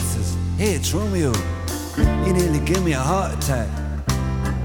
voices. Hey, it's Romeo. You nearly gave me a heart attack.